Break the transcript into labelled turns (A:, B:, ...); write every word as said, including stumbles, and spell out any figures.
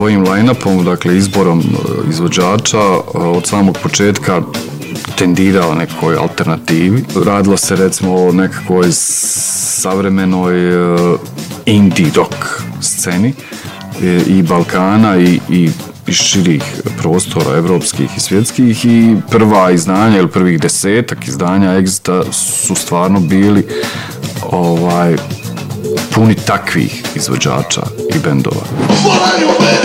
A: Ovim line-upom, dakle izborom izvođača, od samog početka tendirao nekoj alternativi. Radilo se recimo o nekakvoj savremenoj indie rock sceni i Balkana i, i iz širih prostora, evropskih i svjetskih, i prva izdanja ili prvih desetak izdanja Exita su stvarno bili ovaj, puni takvih izvođača i bendova.